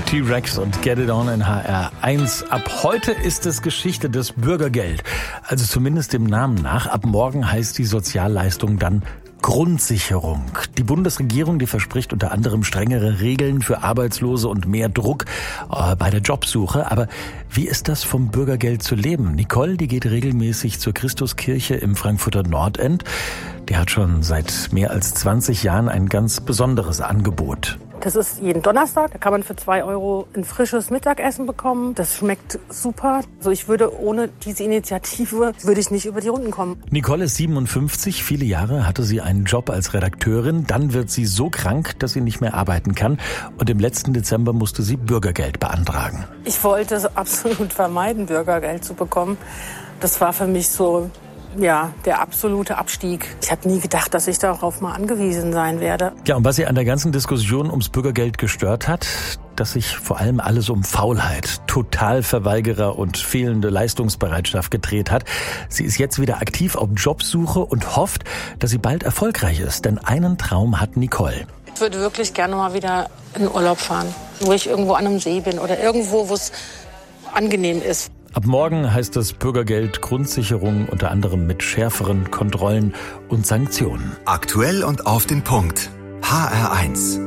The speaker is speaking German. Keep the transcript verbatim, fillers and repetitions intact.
T-Rex und Get It On in H R eins. Ab heute ist es Geschichte des Bürgergeld. Also zumindest dem Namen nach. Ab morgen heißt die Sozialleistung dann Grundsicherung. Die Bundesregierung, die verspricht unter anderem strengere Regeln für Arbeitslose und mehr Druck äh, bei der Jobsuche. Aber wie ist das, vom Bürgergeld zu leben? Nicole, die geht regelmäßig zur Christuskirche im Frankfurter Nordend. Die hat schon seit mehr als zwanzig Jahren ein ganz besonderes Angebot. Das ist jeden Donnerstag, da kann man für zwei Euro ein frisches Mittagessen bekommen. Das schmeckt super. Also ich würde ohne diese Initiative, würde ich nicht über die Runden kommen. Nicole ist siebenundfünfzig. Viele Jahre hatte sie einen Job als Redakteurin. Dann wird sie so krank, dass sie nicht mehr arbeiten kann. Und im letzten Dezember musste sie Bürgergeld beantragen. Ich wollte absolut vermeiden, Bürgergeld zu bekommen. Das war für mich so, ja, der absolute Abstieg. Ich habe nie gedacht, dass ich darauf mal angewiesen sein werde. Ja, und was sie an der ganzen Diskussion ums Bürgergeld gestört hat, dass sich vor allem alles um Faulheit, Totalverweigerer und fehlende Leistungsbereitschaft gedreht hat. Sie ist jetzt wieder aktiv auf Jobsuche und hofft, dass sie bald erfolgreich ist. Denn einen Traum hat Nicole. Ich würde wirklich gerne mal wieder in Urlaub fahren, wo ich irgendwo an einem See bin oder irgendwo, wo es angenehm ist. Ab morgen heißt das Bürgergeld Grundsicherung, unter anderem mit schärferen Kontrollen und Sanktionen. Aktuell und auf den Punkt. H R eins.